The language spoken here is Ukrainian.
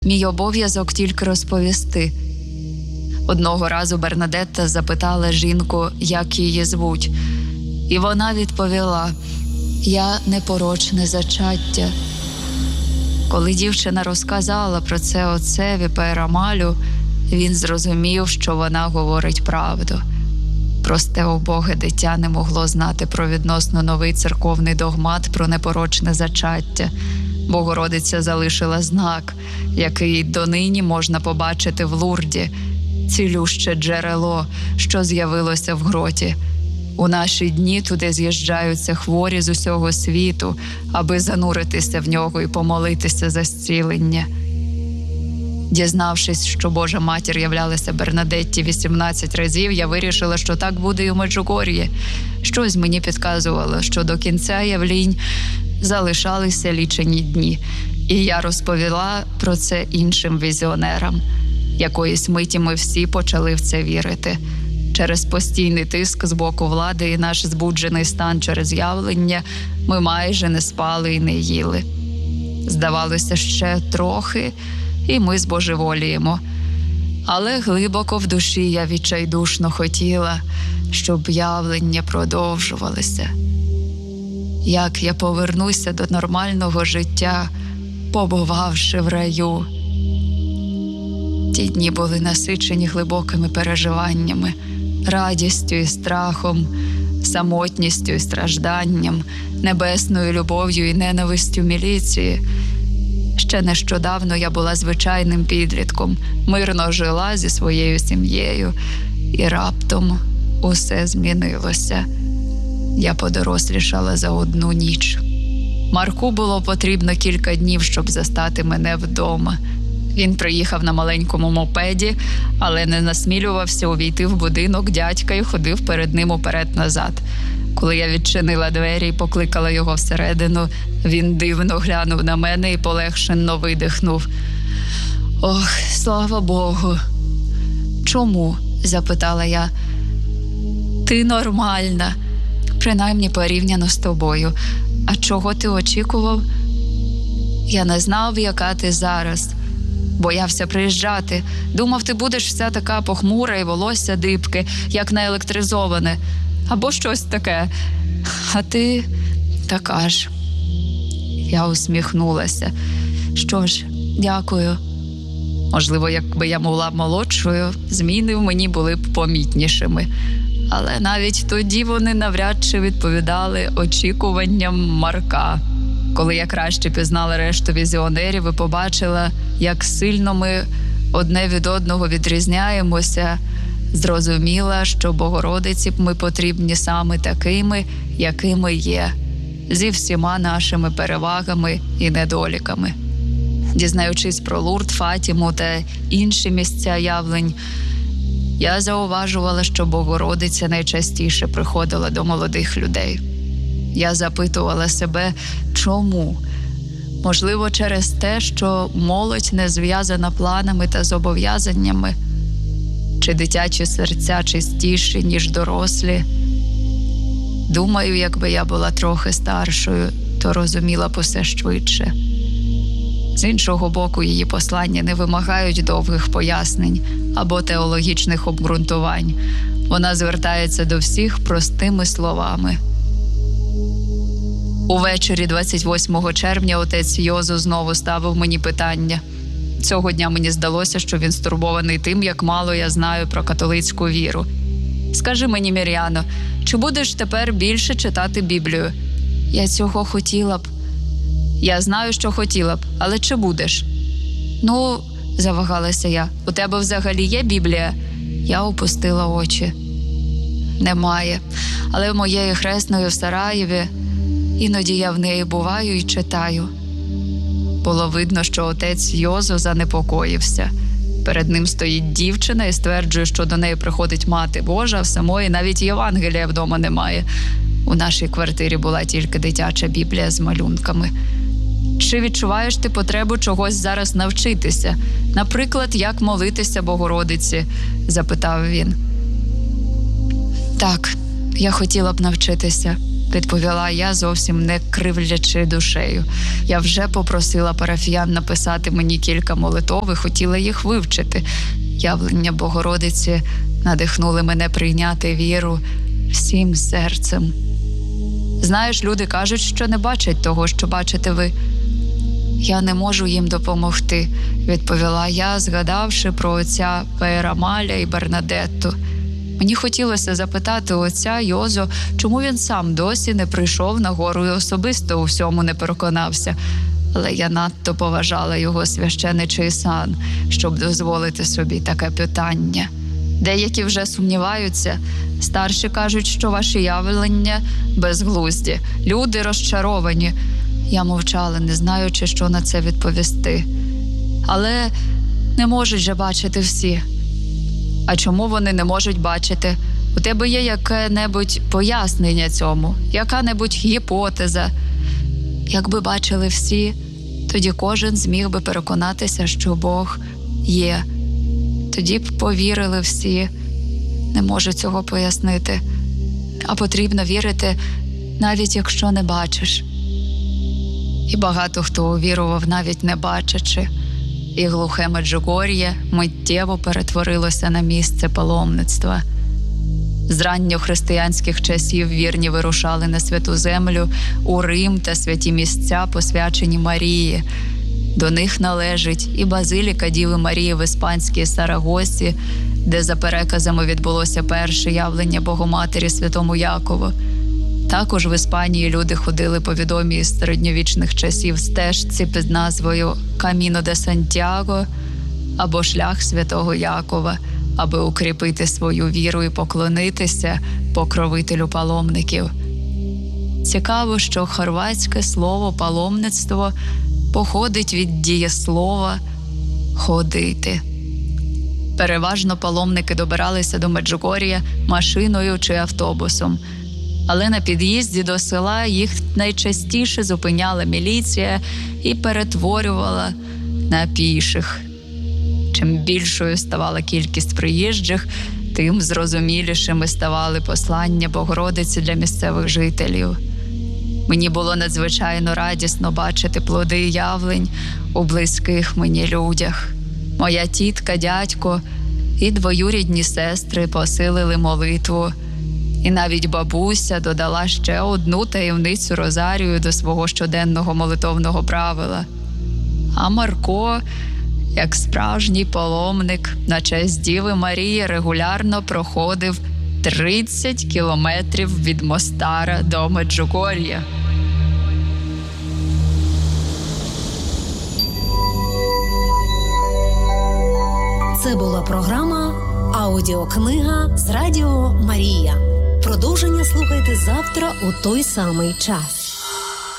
Мій обов'язок тільки розповісти. Одного разу Бернадетта запитала жінку, як її звуть. І вона відповіла: «Я непорочне зачаття». Коли дівчина розказала про це отцеві Пайрамалю, він зрозумів, що вона говорить правду. Просте убоге дитя не могло знати про відносно новий церковний догмат про непорочне зачаття. Богородиця залишила знак, який донині можна побачити в Лурді – цілюще джерело, що з'явилося в гроті. У наші дні туди з'їжджаються хворі з усього світу, аби зануритися в нього і помолитися за зцілення. Дізнавшись, що Божа Матір являлася Бернадетті 18 разів, я вирішила, що так буде і у Меджугор'ї. Щось мені підказувало, що до кінця явлінь залишалися лічені дні. І я розповіла про це іншим візіонерам. Якоїсь миті ми всі почали в це вірити. Через постійний тиск з боку влади і наш збуджений стан через явлення ми майже не спали і не їли. Здавалося, ще трохи, і ми збожеволіємо. Але глибоко в душі я відчайдушно хотіла, щоб явлення продовжувалися. Як я повернуся до нормального життя, побувавши в раю. Ті дні були насичені глибокими переживаннями, радістю і страхом, самотністю і стражданням, небесною любов'ю і ненавистю міліції. Ще нещодавно я була звичайним підлітком, мирно жила зі своєю сім'єю, і раптом усе змінилося. Я подорослішала за одну ніч. Марку було потрібно кілька днів, щоб застати мене вдома. Він приїхав на маленькому мопеді, але не насмілювався увійти в будинок дядька і ходив перед ним уперед-назад. Коли я відчинила двері і покликала його всередину, він дивно глянув на мене і полегшено видихнув. «Ох, слава Богу!» «Чому?» – запитала я. «Ти нормальна, принаймні порівняно з тобою. А чого ти очікував?» «Я не знав, яка ти зараз. Боявся приїжджати. Думав, ти будеш вся така похмура і волосся дибке, як наелектризоване. Або щось таке. А ти така ж». Я усміхнулася. «Що ж, дякую. Можливо, якби я була молодшою, зміни в мені були б помітнішими. Але навіть тоді вони навряд чи відповідали очікуванням Марка. Коли я краще пізнала решту візіонерів і побачила, як сильно ми одне від одного відрізняємося, зрозуміла, що Богородиці ми потрібні саме такими, якими є, зі всіма нашими перевагами і недоліками. Дізнаючись про Лурд, Фатіму та інші місця явлень, я зауважувала, що Богородиця найчастіше приходила до молодих людей. Я запитувала себе, чому? Можливо, через те, що молодь не зв'язана планами та зобов'язаннями? Чи дитячі серця чистіші, ніж дорослі? Думаю, якби я була трохи старшою, то розуміла б усе швидше. З іншого боку, її послання не вимагають довгих пояснень або теологічних обґрунтувань. Вона звертається до всіх простими словами. Увечері 28 червня отець Йозу знову ставив мені питання. Цього дня мені здалося, що він стурбований тим, як мало я знаю про католицьку віру. «Скажи мені, Мір'яно, чи будеш тепер більше читати Біблію?» «Я цього хотіла б». «Я знаю, що хотіла б, але чи будеш?» «Ну, – завагалася я, – у тебе взагалі є Біблія?» Я опустила очі. «Немає, але в моєї хресної в Сараєві іноді я в неї буваю і читаю». Було видно, що отець Йозу занепокоївся. Перед ним стоїть дівчина і стверджує, що до неї приходить Мати Божа, а в самої навіть Євангелія вдома немає. У нашій квартирі була тільки дитяча Біблія з малюнками. «Чи відчуваєш ти потребу чогось зараз навчитися? Наприклад, як молитися Богородиці?» – запитав він. «Так, я хотіла б навчитися. відповіла я, зовсім не кривлячи душею. Я вже попросила парафіян написати мені кілька молитов і хотіла їх вивчити. Явлення Богородиці надихнули мене прийняти віру всім серцем. Знаєш, люди кажуть, що не бачать того, що бачите ви. Я не можу їм допомогти, відповіла я, згадавши про отця Пеєрамаля і Бернадетту. Мені хотілося запитати отця Йозо, чому він сам досі не прийшов на гору і особисто у всьому не переконався. Але я надто поважала його священичий сан, щоб дозволити собі таке питання. Деякі вже сумніваються. Старші кажуть, що ваші явлення безглузді. Люди розчаровані. Я мовчала, не знаючи, що на це відповісти. Але не можуть же бачити всі. А чому вони не можуть бачити? У тебе є яке-небудь пояснення цьому? Яка-небудь гіпотеза? Якби бачили всі, тоді кожен зміг би переконатися, що Бог є. Тоді б повірили всі. Не можу цього пояснити. А потрібно вірити, навіть якщо не бачиш. І багато хто увірував, навіть не бачачи. І глухе Меджугор'є миттєво перетворилося на місце паломництва. З ранньохристиянських часів вірні вирушали на Святу Землю, у Рим та святі місця, посвячені Марії. До них належить і базиліка Діви Марії в іспанській Сарагосі, де за переказами відбулося перше явлення Богоматері святому Якову. Також в Іспанії люди ходили по відомій з середньовічних часів стежці під назвою «Каміно де Сантьяго» або «Шлях святого Якова», аби укріпити свою віру і поклонитися покровителю паломників. Цікаво, що хорватське слово «паломництво» походить від дієслова «ходити». Переважно паломники добиралися до Меджугор'я машиною чи автобусом. Але на під'їзді до села їх найчастіше зупиняла міліція і перетворювала на піших. Чим більшою ставала кількість приїжджих, тим зрозумілішими ставали послання Богородиці для місцевих жителів. Мені було надзвичайно радісно бачити плоди явлень у близьких мені людях. Моя тітка, дядько і двоюрідні сестри посилили молитву. І навіть бабуся додала ще одну таємницю розарію до свого щоденного молитовного правила. А Марко, як справжній паломник, на честь Діви Марії регулярно проходив 30 кілометрів від Мостара до Меджугор'я. Це була програма «Аудіокнига» з Радіо Марія. Продовження слухайте завтра у той самий час.